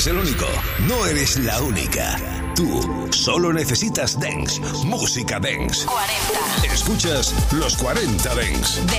eres el único, no eres la única. Tú solo necesitas dance, música dance. 40. Escuchas los 40 Dance.